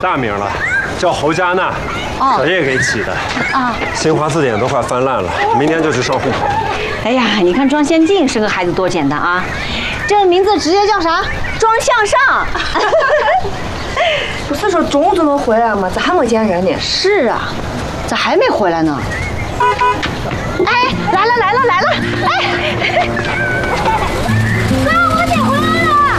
大名了，叫侯佳娜，小叶给起的。啊，新华字典都快翻烂了，明年就去上户口。 哎呀，你看庄先进生个孩子多简单啊，这个名字直接叫啥？庄向上。 不是说中午就能回来吗？咋还没见人呢？ 是啊，咋还没回来呢？哎，来了！哎，哥，我姐回来了！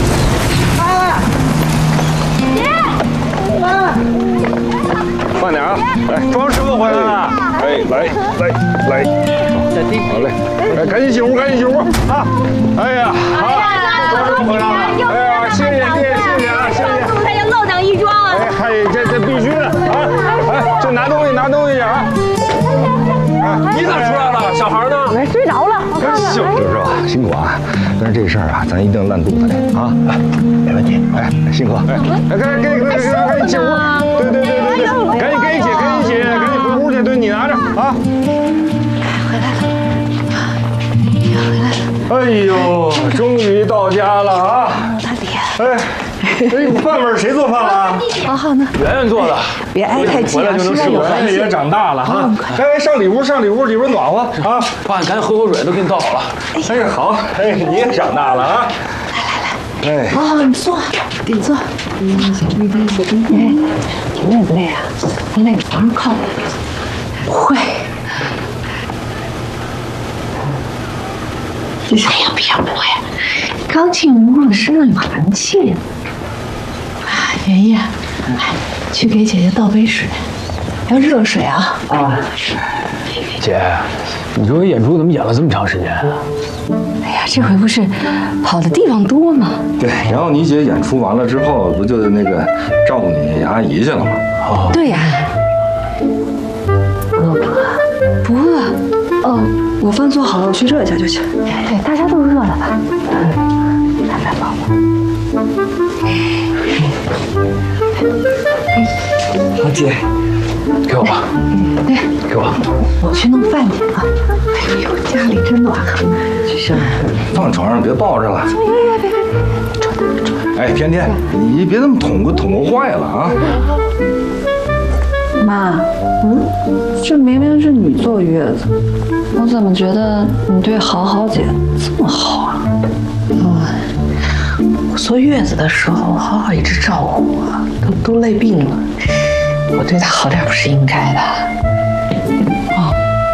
慢点啊！哎，庄师傅回来了！哎，来，好嘞，哎，赶紧进屋啊！哎呀，好，庄师傅回来了！哎呀，谢谢啊，谢谢！ 他要漏当一庄啊！ 哎，这必须的啊！哎，这拿东西啊！哎，你咋出来了？小孩呢？ 我睡着了。 是吧？辛苦啊！但是这事儿啊，咱一定烂肚子里啊！没问题。哎，辛苦。哎，赶紧进屋。对，赶紧起，赶紧回屋去。对，你拿着啊。 回来了。 哎呦，终于到家了啊！ 他爹。 哎，饭味谁做饭了？ 好呢。 圆圆做的。 别挨太近啊，实在有圆圆也长大了哈。哎，上里屋，里边暖和啊！ 爸，你赶紧喝口水，都给你倒好了。 哎，好，哎，你也长大了啊！来，哎， 你坐，坐。你累不累啊？累，往上靠。不会。哎呀，不会。刚进屋，身上有寒气。圆圆，去给姐姐倒杯水，要热水啊。 姐，你说演出怎么演了这么长时间啊？ 哎呀，这回不是跑的地方多吗？ 对，然后你姐演出完了之后，不就那个照顾你阿姨去了吗？ 哦， 对呀。饿不饿？ 哦，我饭做好了，我去热一下就行。 对，大家都热了吧？来，宝宝。 好，姐，给我吧。 对， 给我。 我去弄饭去啊。哎呦，家里真暖和。 行，放床上别抱着了。别，哎，天天，你别那么捅咕坏了啊！ 妈，这明明是你坐月子，我怎么觉得你对好姐这么好啊？ 我坐月子的时候，好一直照顾我，都累病了，我对她好点不是应该的。哦，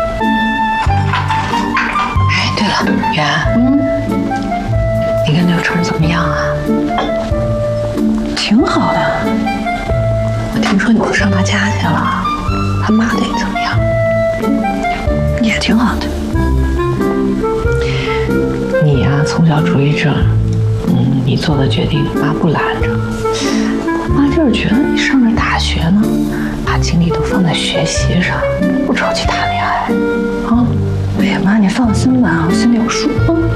哎，对了，圆，你跟刘春怎么样啊？ 挺好的。 我听说你不上他家去了，他妈对你怎么样？ 也挺好的。 你呀，从小主义症，你做的决定妈不拦着。妈就是觉得你上着大学呢，把精力都放在学习上，不着急谈恋爱。啊， 哎呀，妈，你放心吧，我心里有数。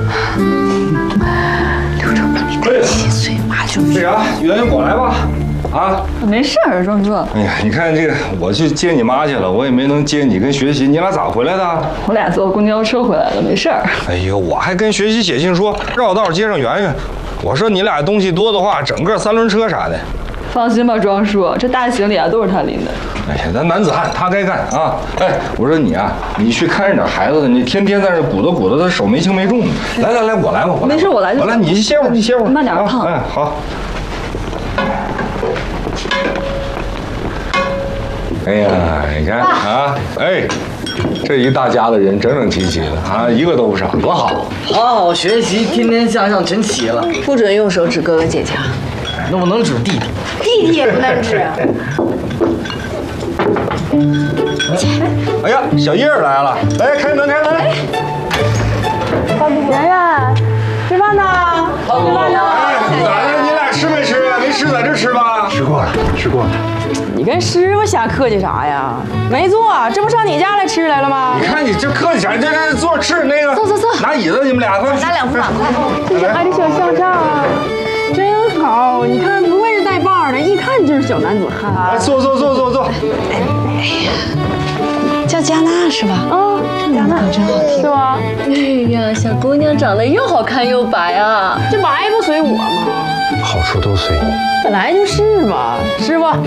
刘成比你大7岁，妈就这啥，圆圆我来吧。啊， 没事儿，庄哥。 哎呀，你看这个，我去接你妈去了，我也没能接你跟学习，你俩咋回来的？ 我俩坐公交车回来的，没事儿。 哎呦，我还跟学习写信说绕道接上圆圆，我说你俩东西多的话，整个3轮车啥的。 放心吧，庄叔，这大行李啊都是他拎的。 哎呀，咱男子汉，他该干啊！哎，我说你啊，你去看着点孩子，你天天在这鼓捣，他手没轻没重的。来，我来吧， 没事，我来就行。 我来，你歇会儿， 慢点胖。 哎，好。哎呀，你看啊，哎，这一大家子人整整齐齐的啊，一个都不少，多好！ 好好学习，天天向上，真齐了。 不准用手指哥哥姐姐。 那我能指弟弟， 弟弟也不能指。 哎呀，小叶儿来了，来开门。 圆圆，吃饭呢？吃饭呢？ 哎，咋的？你俩吃没吃啊？没吃在这吃吧？ 吃过了。 你跟师傅瞎客气啥呀？没做，这不上你家来吃来了吗？ 你看你这客气啥？这坐着吃那个。 坐。 拿椅子，你们俩快。 拿2副碗筷。 这家的小向上啊，真好！你看，不会是带把的，一看就是小男子汉。 来，坐。 哎呀，叫佳娜是吧？ 啊， 这名字可真好听。 是吧？ 哎呀，小姑娘长得又好看又白啊！ 这白不随我吗？ 好处都随你。 本来就是嘛，师傅。